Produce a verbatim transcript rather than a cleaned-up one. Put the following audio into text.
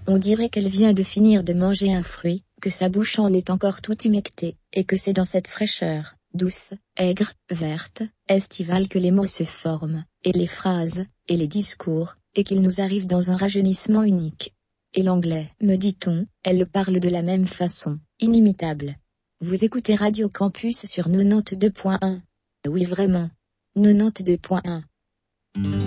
On dirait qu'elle vient de finir de manger un fruit, que sa bouche en est encore toute humectée, et que c'est dans cette fraîcheur, douce, aigre, verte, estivale que les mots se forment, et les phrases, et les discours, et qu'ils nous arrivent dans un rajeunissement unique. Et l'anglais, me dit-on, elle le parle de la même façon, inimitable. Vous écoutez Radio Campus sur quatre-vingt-deux point un. Oui vraiment. quatre-vingt-deux point un.